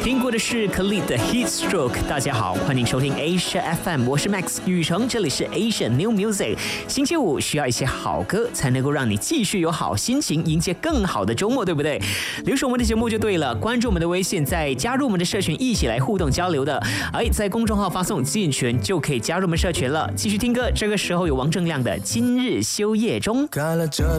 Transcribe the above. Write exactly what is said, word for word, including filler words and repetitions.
听过的是 Khalid 的 Heat Stroke。大家好，欢迎收听 Asia F M， 我是 Max 雨成，这里是 Asia New Music。星期五需要一些好歌，才能够让你继续有好心情，迎接更好的周末，对不对？留守我们的节目就对了，关注我们的微信，再加入我们的社群，一起来互动交流的。哎，在公众号发送进群就可以加入我们社群了。继续听歌，这个时候有王铮亮的《今日休夜中》。 开了这